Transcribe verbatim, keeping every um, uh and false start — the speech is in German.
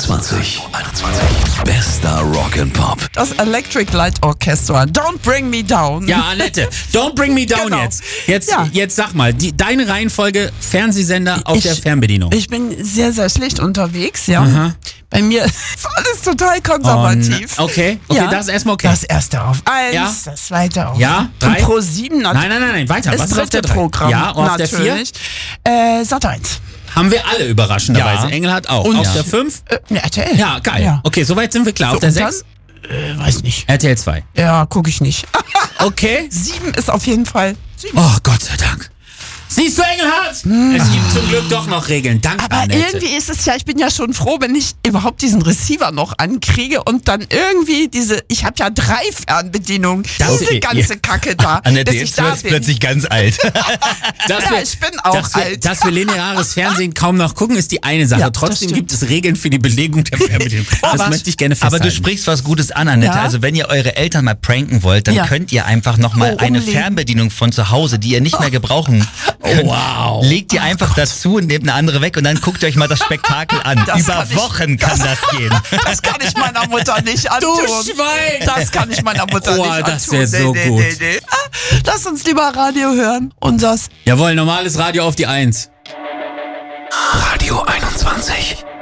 einundzwanzig. Bester Rock and Pop. Das Electric Light Orchestra. Don't Bring Me Down. Ja, Annette, don't bring me down Genau. jetzt. Jetzt, Ja. jetzt sag mal, die, deine Reihenfolge Fernsehsender auf Ich- der Fernbedienung. Ich bin sehr, sehr schlecht unterwegs, ja. Aha. Bei mir ist alles total konservativ. Oh, okay, okay, das ist erstmal okay. Das erste auf eins, Ja. das zweite auf Ja, drei. Pro sieben natürlich. Nein, nein, nein, nein, weiter. Das Was ist auf der dritte drei? Programm. Ja, auf der vier? natürlich. Äh, Sat eins. Haben wir alle überraschenderweise. Ja. Engel hat auch. Und- auf Ja. der fünf? Äh, ne, R T L. Ja, geil. Ja. Okay, soweit sind wir klar. So, auf der und dann? sechs? Äh, weiß nicht. R T L zwei. Ja, gucke ich nicht. Okay. Sieben ist auf jeden Fall. Sieben. Oh, Gott sei Dank. Siehst du, Engelhardt? Es gibt zum Glück doch noch Regeln. Danke, Aber Annette. irgendwie ist es ja, ich bin ja schon froh, wenn ich überhaupt diesen Receiver noch ankriege und dann irgendwie diese, ich habe ja drei Fernbedienungen, Das- diese ganze Kacke da, Annette, dass ich jetzt da wird's bin. plötzlich ganz alt. Dass Ja, wir, ich bin auch dass wir, alt. Dass wir lineares Fernsehen kaum noch gucken, ist die eine Sache. Ja, das Trotzdem stimmt. gibt es Regeln für die Belegung der Fernbedienung. Das Aber- möchte ich gerne Aber festhalten. du sprichst was Gutes an, Annette. Ja. Also wenn ihr eure Eltern mal pranken wollt, dann Ja. könnt ihr einfach nochmal Oh, eine umlegen. Fernbedienung von zu Hause, die ihr nicht mehr gebrauchen könnt. wow. Legt ihr einfach dazu und nehmt eine andere weg und dann guckt ihr euch mal das Spektakel an. Das Über kann ich- Wochen kann das gehen. Das kann ich meiner Mutter nicht antun. Schwein! Das kann ich meiner Mutter Oh, nicht antun. das wär so nee, gut. Nee, nee, nee. Ah, Lass uns lieber Radio hören. Und das Jawohl, normales Radio auf die Eins. Radio einundzwanzig.